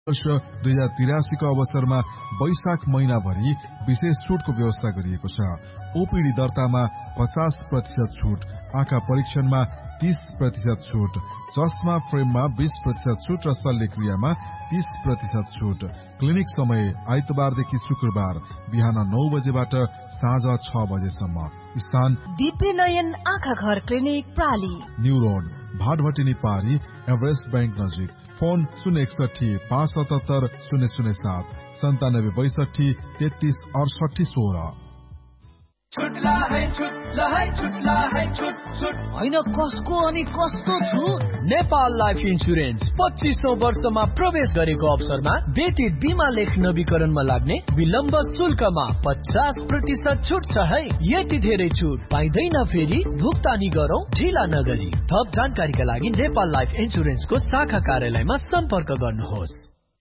वर्ष 2083 को अवसरमा वैशाख महिनाभरि विशेष छुटको व्यवस्था गरिएको छ। ओपीडी दर्तामा 50% छुट, आँखा परीक्षणमा 30% छुट, चस्मा फ्रेममा 20% छुट र शल्यक्रियामा 30% छुट। क्लिनिक समय आइतबारदेखि शुक्रबार बिहान 9 बजेबाट साँझ 6 बजेसम्म। स्थान दिव्य नयन आँखा घर क्लिनिक प्राली, न्यू रोड, भाटभटिनी पारी, एभरेस्ट बैंक नजिक। फोन 061 577 007 9762 33 68 16। छुट्ला है छुट होइन कसको अनि कस्तो छु। नेपाल लाइफ इन्सुरेन्स 25औं वर्षमा प्रवेश गरेको अवसरमा व्यतीत बीमा लेख नवीकरणमा लाग्ने विलम्ब शुल्कमा 50% छुट छ है। यति धेरै छुट पाइँदैन फेरि। भुक्तानी गरौँ ढिला नगरी। थप जानकारीका लागि नेपाल लाइफ इन्सुरेन्सको शाखा कार्यालयमा सम्पर्क गर्नुहोस्।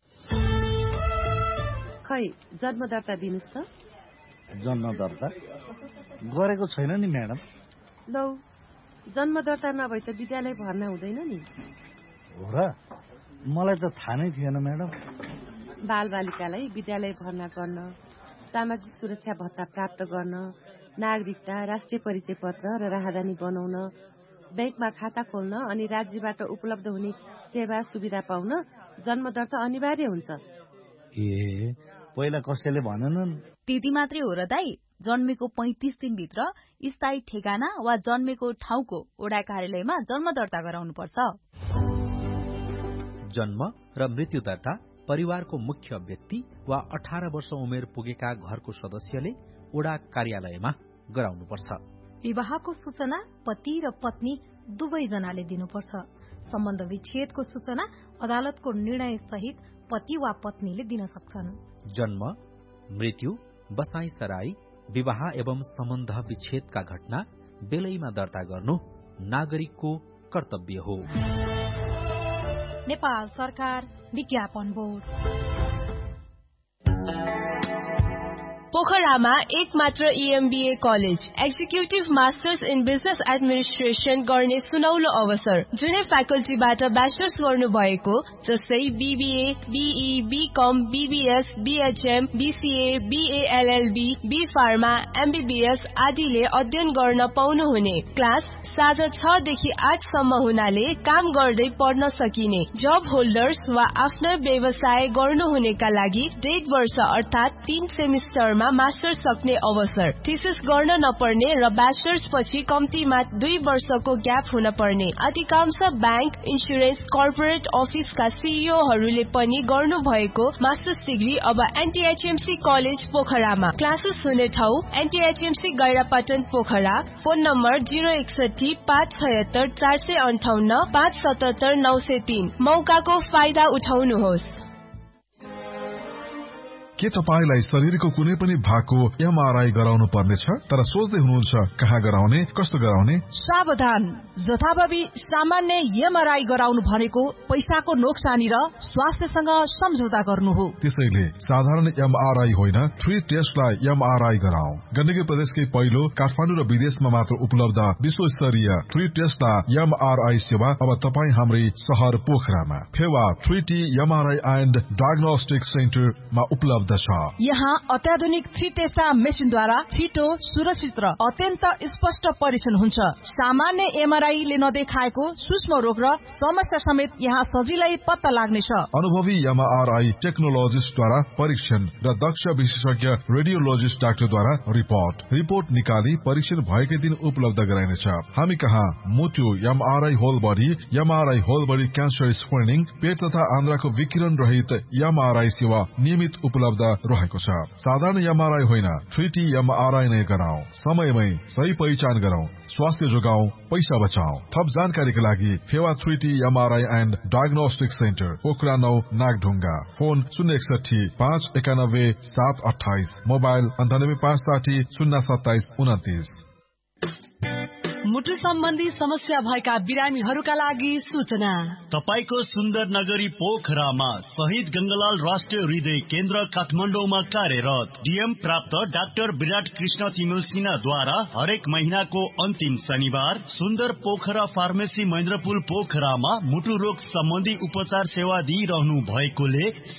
खै जन्म दर्ता दिनुस् त। जन्म दर्ता गरेको छैन नि म्याडम। लौ जन्म दर्ता नभए त विद्यालय भर्ना हुँदैन नि। हो र, मलाई त थाहा नै थिएन म्याडम। बालबालिकालाई विद्यालय भर्ना गर्न, सामाजिक सुरक्षा भत्ता प्राप्त गर्न, नागरिकता, राष्ट्रिय परिचय पत्र र राहदानी बनाउन, बैंकमा खाता खोल्न अनि राज्यबाट उपलब्ध हुने सेवा सुविधा पाउन जन्म दर्ता अनिवार्य हुन्छ। ए, पहिला कसैले भनेनन्? त्यति मात्रै हो र दाई। जन्मेको 35 दिनभित्र स्थायी ठेगाना वा जन्मेको ठाउँको वडा कार्यालयमा जन्म दर्ता गराउनु पर्छ। जन्म र मृत्यु दर्ता परिवारको मुख्य व्यक्ति वा 18 वर्ष उमेर पुगेका घरको सदस्यले वडा कार्यालयमा गराउनुपर्छ। विवाहको सूचना पति र पत्नी दुवैजनाले दिनुपर्छ। सम्बन्ध विच्छेदको सूचना अदालतको निर्णय सहित पति वा पत्नीले दिन सक्छन्। जन्म, मृत्यु, बसाई सराई, विवाह एवं सम्बन्ध विच्छेदका घटना बेलैमा दर्ता गर्नु नागरिकको कर्तव्य हो। नेपाल सरकार विज्ञापन बोर्ड। पोखरामा एक मात्र EMBA college, executive masters in business administration गर्ने सुनौलो अवसर। जुनै फ्याकल्टीबाट ब्याचलर्स गर्नु भएको जस्तै BBA, BE, BCom, BBS, BHM, BCA, BA LLB, B Pharma, MBBS आदिले अध्ययन गर्न पाउनुहुने। क्लास साँझ 6 देखि 8 सम्म हुनाले काम गर्दै पढ्न सकिने। जब होल्डर्स वा आफ्नो व्यवसाय गर्नुहुनेका लागि 1.5 वर्ष अर्थात 3 सेमिस्टरमा मास्टर्स सक्ने अवसर। थीसिस गर्न नपर्ने र ब्याचलर्स पछि कम्तीमा 2 वर्षको ग्याप हुन पर्ने। अधिकांश बैंक, इन्स्योरेन्स, कर्पोरेट अफिसका सीईओहरूले पनि गर्नु भएको मास्टर्स डिग्री अब NTHMC कलेज पोखरामा। क्लासेस हुने ठाउँ NTHMC गैरापटन पोखरा। Phone number 061 576 458 577 903। मौकाको फाइदा उठाउनुहोस्। के तपाईलाई शरीरको कुनै पनि भागको MRI गराउनु पर्नेछ तर सोच्दै हुनुहुन्छ कहाँ गराउने, कस्तो गराउने? सावधान, जथाभावी सामान्य MRI गराउनु भनेको पैसाको नोक्सानी र स्वास्थ्यसँग सम्झौता गर्नु हो। त्यसैले साधारण MRI होइन, 3 टेस्टलाई MRI गराऊ। गण्डकी प्रदेशकै पहिलो काठमाडौँ र विदेशमा मात्र उपलब्ध विश्वस्तरीय 3 टेस्टलाई MRI सेवा अब तपाईँ हाम्रै शहर पोखरामा Phewa 3T MRI and diagnostic सेन्टरमा उपलब्ध छ। यहाँ अत्याधुनिक 3 टेस्टा मेसिनद्वारा छिटो, सुरक्षित र अत्यन्त स्पष्ट परीक्षण हुन्छ। सामान्य MRI ले नदेखाएको सूक्ष्म रोग र समस्या समेत यहाँ सजिलै पत्ता लाग्नेछ। अनुभवी MRI टेक्नोलोजिस्टद्वारा परीक्षण र दक्ष विशेषज्ञ रेडियोलोजिस्ट डाक्टरद्वारा रिपोर्ट निकाली परीक्षण भएकै दिन उपलब्ध गराइनेछ। हामी कहाँ मुटु MRI whole body, MRI whole body cancer screening, पेट तथा आन्द्राको विकिरण रहित MRI सेवा नियमित उपलब्ध रहेको छ। साधारण MRI होइन, 3T MRI नै गराऊ। समयमै सही पहिचान गरौं, स्वास्थ्य जोगाऊ, पैसा बचाऊ। थप जानकारीका लागि Phewa 3T MRI and diagnostic centre, Pokhara 9 Nagdhunga. Phone 061 591 728, mobile 98 560 027 29। मुटु सम्बन्धी समस्या भएका बिरामीहरूका लागि सूचना। तपाईको सुन्दर नगरी पोखरामा शहीद गंगालाल राष्ट्रिय हृदय केन्द्र काठमाडौँमा कार्यरत। DM प्राप्त डाक्टर विराट कृष्ण तिमिल सिन्हाद्वारा हरेक महिनाको अन्तिम शनिबार सुन्दर पोखरा फार्मेसी महेन्द्रपुल पोखरामा मुटु रोग सम्बन्धी उपचार सेवा दिइरहनु भएकोले